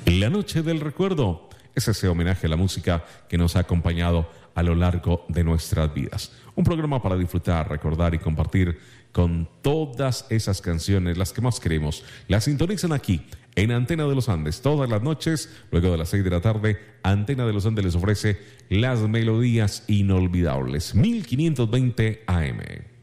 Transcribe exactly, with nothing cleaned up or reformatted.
La Noche del Recuerdo es ese homenaje a la música que nos ha acompañado a lo largo de nuestras vidas. Un programa para disfrutar, recordar y compartir con todas esas canciones, las que más queremos. Las sintonizan aquí, en Antena de los Andes, todas las noches, luego de las seis de la tarde. Antena de los Andes les ofrece las melodías inolvidables. mil quinientos veinte A M.